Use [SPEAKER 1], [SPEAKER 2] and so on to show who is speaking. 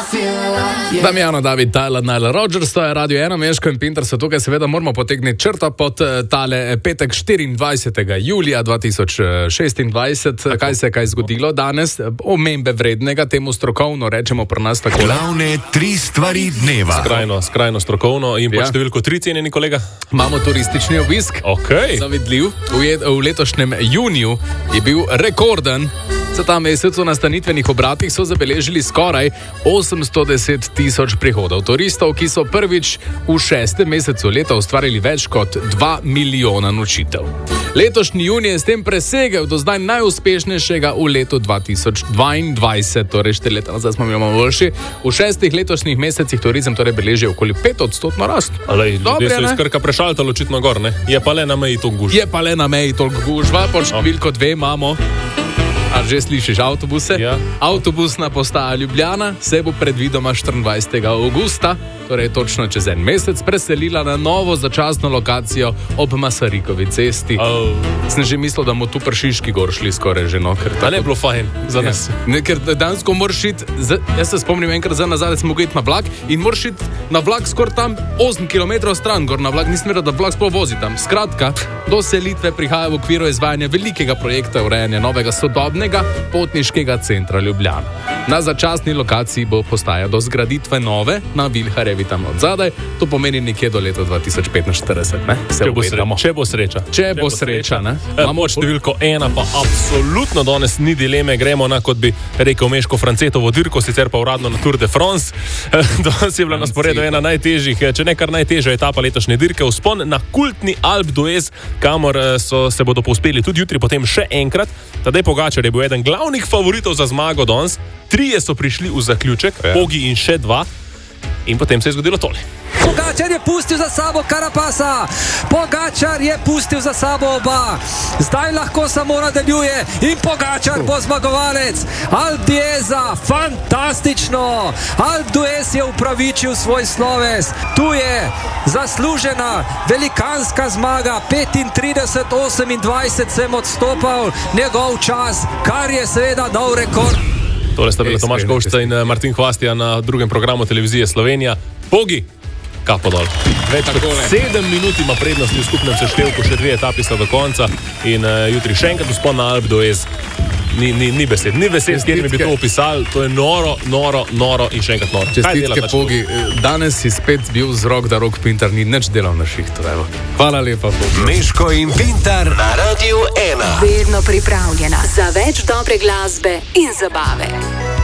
[SPEAKER 1] Damjano, David, Tyler, Nile Rodgers, to je Radio 1, Meško in Pinter so tukaj, seveda moramo potegniti črto pod tale petek 24. julija 2026. Kaj se je zgodilo danes? Omembe vrednega, temu strokovno rečemo pri nas tako.
[SPEAKER 2] Glavne 3 stvari dneva.
[SPEAKER 3] Skrajno strokovno in pod številko 3, cenjeni kolega.
[SPEAKER 1] Imamo turistični obisk.
[SPEAKER 3] Okay.
[SPEAKER 1] Zavidljiv. V letošnjem juniju je bil rekorden. Za ta mesec v nastanitvenih obratih so zabeležili skoraj 810 tisoč prihodov turistov, ki so prvič v 6. mesecu leta ustvarili več kot 2 milijona nočitev. Letošnji junij je s tem presegel do zdaj najuspešnejšega v letu 2022, torej 4 leta nazaj smo imeli boljši. V 6 letošnjih mesecih turizem torej beleži okoli 5% rast.
[SPEAKER 3] Ljudje so iz Krka prešaltali očitno gor, ne? Je pa le na meji toliko gužva. Pod številko 2 imamo. A že slišiš avtobuse?
[SPEAKER 1] Ja. Avtobusna postaja Ljubljana se bo predvidoma 24. avgusta, torej točno čez en mesec, preselila na novo začasno lokacijo ob Masarikovi cesti. Sem že mislil, da bomo tu pri Šiški gor šli skoraj že no.
[SPEAKER 3] Da ne bilo fajn za nas.
[SPEAKER 1] Ja. Ker dansko moraš iti, jaz se spomnim enkrat za nazaj, smo mogli iti na vlak in moraš iti na vlak skoraj tam 8 km stran gor na vlak, nisem vedel, da vlak sploh vozi tam. Skratka, do selitve prihaja v okviru izvajanja velikega projekta urejanja novega sodobnega potniškega centra Ljubljana. Na začasni lokaciji bo postaja do zgraditve nove na Vilharjevi tam od zadaj, to pomeni nekje do leta 2045, ne?
[SPEAKER 3] Če bo sreča.
[SPEAKER 1] Če bo sreča, ne?
[SPEAKER 3] Imamo številko 1, pa absolutno danes ni dileme, gremo na, kot bi rekel Meško, Francetovo dirko, sicer pa uradno na Tour de France. Danes je bila na sporedu ena najtežjih, če ne kar najtežja etapa letošnje dirke, vzpon na kultni Alpe d'Huez, kamor se bodo povzpeli tudi jutri, potem še enkrat. Tadej Pogačar je bil eden glavnih favoritov za zmago danes. 3 so prišli v zaključek, Pogi in še 2. In potem se je zgodilo tole.
[SPEAKER 4] Pogačar je pustil za sabo Carapasa. Pogačar je pustil za sabo oba. Zdaj lahko samo nadaljuje in Pogačar bo zmagovalec. Alpe d'Hueza, fantastično. Alpe d'Huez je upravičil svoj sloves. Tu je zaslužena velikanska zmaga. 35-28 sem odstopal njegov čas, kar je seveda nov rekord.
[SPEAKER 3] Tole sta bila Tomaž Kovšca in Martin Hvastija na drugem programu televizije Slovenija. Pogi, kapo dol. Več kot 7 minut ima prednosti v skupnem seštevku, še 2 etapi sta do konca in jutri še enkrat vzpon na Alpe d'Huez. Ni besed, s katerimi bi to opisali. To je noro in še enkrat noro.
[SPEAKER 1] Čestitke, Pogi. Danes si spet bil z rok, da Rok Pintar ni nič delal na šihtu. Hvala lepa, Pogi.
[SPEAKER 2] Meško in Pintar na Radio 1.
[SPEAKER 5] Vedno pripravljena za več dobre glasbe in zabave.